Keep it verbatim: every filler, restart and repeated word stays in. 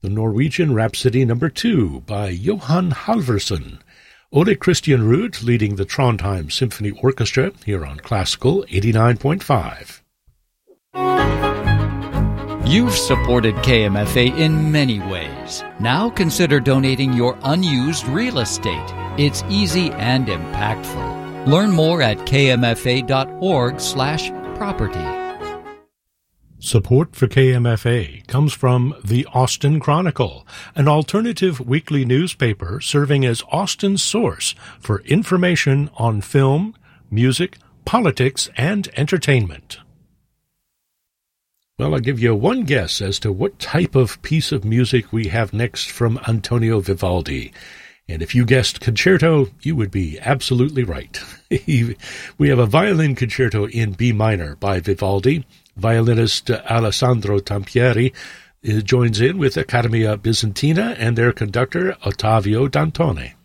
the Norwegian Rhapsody Number Two by Johan Halvorsen. Ole Christian Ruud leading the Trondheim Symphony Orchestra here on Classical eighty-nine point five. You've supported K M F A in many ways. Now consider donating your unused real estate. It's easy and impactful. Learn more at kmfa.org slash property. Support for K M F A comes from the Austin Chronicle, an alternative weekly newspaper serving as Austin's source for information on film, music, politics, and entertainment. Well, I'll give you one guess as to what type of piece of music we have next from Antonio Vivaldi. And if you guessed concerto, you would be absolutely right. We have a violin concerto in B minor by Vivaldi. Violinist Alessandro Tampieri joins in with Accademia Bizantina and their conductor Ottavio Dantone.